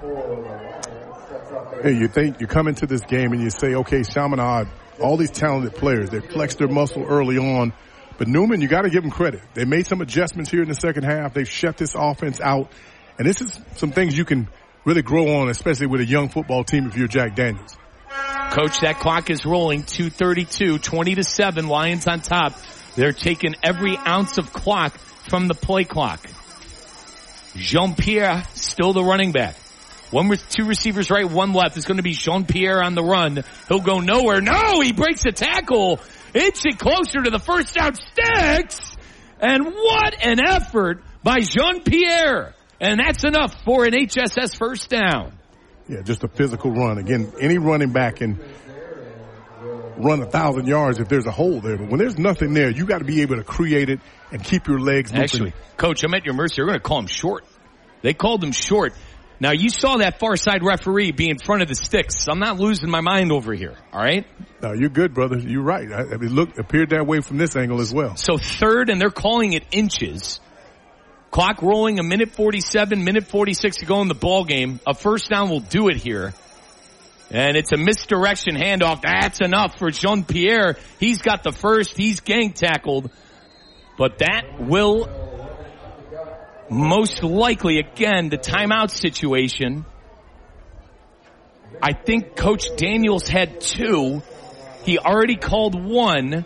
Hey, you think you come into this game and you say, okay, Chaminade, all these talented players, they flexed their muscle early on. But Newman, you got to give them credit. They made some adjustments here in the second half. They've shut this offense out. And this is some things you can really grow on, especially with a young football team if you're Jack Daniels. Coach, that clock is rolling. 2:32, 20-7, Lions on top. They're taking every ounce of clock from the play clock. Jean-Pierre, still the running back. One with two receivers right, one left. It's going to be Jean-Pierre on the run. He'll go nowhere. No, he breaks the tackle. Inching closer to the first down sticks. And what an effort by Jean-Pierre. And that's enough for an HSS first down. Yeah, just a physical run. Again, any running back can run 1,000 yards if there's a hole there. But when there's nothing there, you got to be able to create it and keep your legs moving. Actually, Coach, I'm at your mercy. They're going to call him short. They called him short. Now, you saw that far side referee be in front of the sticks. I'm not losing my mind over here, all right? No, you're good, brother. You're right. I mean, look, appeared that way from this angle as well. So third, and they're calling it inches. Clock rolling, 1:47, 1:46 to go in the ball game. A first down will do it here. And it's a misdirection handoff. That's enough for Jean-Pierre. He's got the first. He's gang tackled. But that will most likely, again, the timeout situation. I think Coach Daniels had two. He already called one.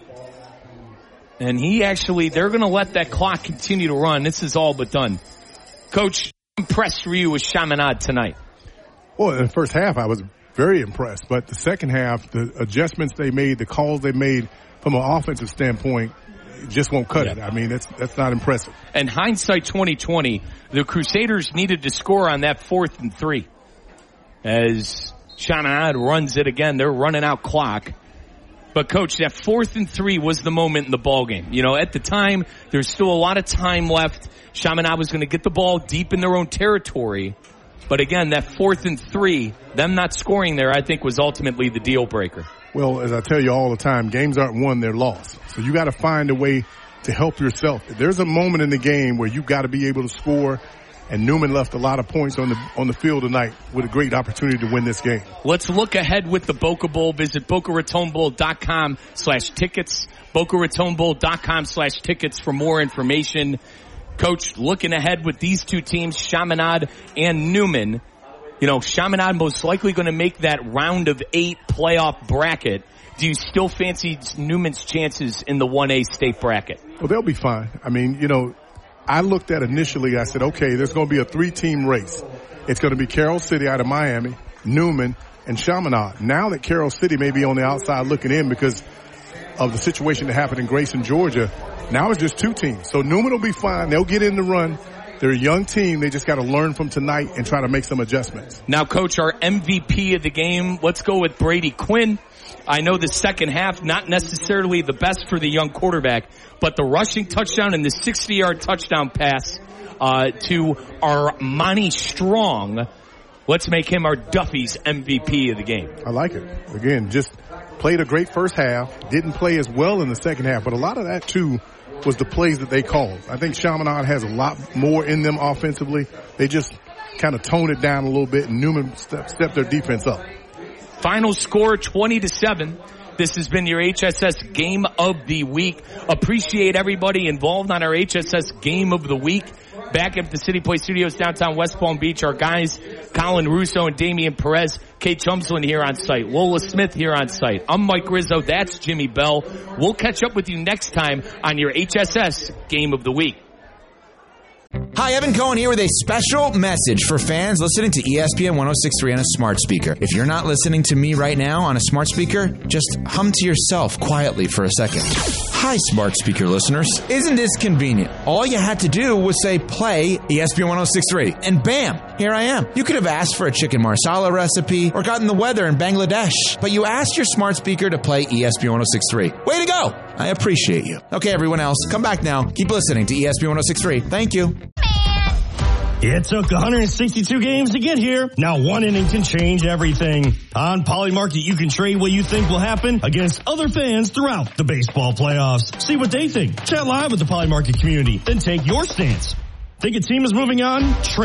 And they're going to let that clock continue to run. This is all but done. Coach, impressed for you with Chaminade tonight? Well, in the first half, I was very impressed. But the second half, the adjustments they made, the calls they made from an offensive standpoint, just won't cut it. I mean, that's not impressive. And hindsight 2020, the Crusaders needed to score on that 4th and 3. As Chaminade runs it again, they're running out clock. But Coach, that 4th and 3 was the moment in the ball game. You know, at the time, there's still a lot of time left. Chaminade was going to get the ball deep in their own territory. But again, that 4th and 3, them not scoring there, I think was ultimately the deal breaker. Well, as I tell you all the time, games aren't won, they're lost. So you got to find a way to help yourself. There's a moment in the game where you got to be able to score, and Newman left a lot of points on the field tonight with a great opportunity to win this game. Let's look ahead with the Boca Bowl. Visit BocaRatonBowl.com/tickets. BocaRatonBowl.com/tickets for more information. Coach, looking ahead with these two teams, Chaminade and Newman. You know, Chaminade most likely going to make that round of 8 playoff bracket. Do you still fancy Newman's chances in the 1A state bracket? Well, they'll be fine. I mean, you know, I looked at initially, I said, okay, there's going to be a 3-team race. It's going to be Carroll City out of Miami, Newman, and Chaminade. Now that Carroll City may be on the outside looking in because of the situation that happened in Grayson, Georgia, now it's just 2 teams. So Newman will be fine. They'll get in the run. They're a young team. They just got to learn from tonight and try to make some adjustments. Now, Coach, our MVP of the game, let's go with Brady Quinn. I know the second half, not necessarily the best for the young quarterback, but the rushing touchdown and the 60-yard touchdown pass to Armani Strong, let's make him our Duffy's MVP of the game. I like it. Again, just played a great first half, didn't play as well in the second half, but a lot of that, too, was the plays that they called. I think Chaminade has a lot more in them offensively. They just kind of toned it down a little bit, and Newman stepped their defense up. Final score, 20-7. This has been your HSS Game of the Week. Appreciate everybody involved on our HSS Game of the Week. Back at the City Place Studios, downtown West Palm Beach, our guys, Colin Russo and Damian Perez, Kate Chumslin here on site, Lola Smith here on site. I'm Mike Rizzo, that's Jimmy Bell. We'll catch up with you next time on your HSS Game of the Week. Hi, Evan Cohen here with a special message for fans listening to ESPN 106.3 on a smart speaker. If you're not listening to me right now on a smart speaker, just hum to yourself quietly for a second. Hi, smart speaker listeners. Isn't this convenient? All you had to do was say, play ESPN 106.3, and bam, here I am. You could have asked for a chicken marsala recipe or gotten the weather in Bangladesh, but you asked your smart speaker to play ESPN 106.3. Way to go! I appreciate you. Okay, everyone else, come back now. Keep listening to ESPN 106.3. Thank you. It took 162 games to get here. Now one inning can change everything. On Poly Market, you can trade what you think will happen against other fans throughout the baseball playoffs. See what they think. Chat live with the Poly Market community. Then take your stance. Think a team is moving on? Trade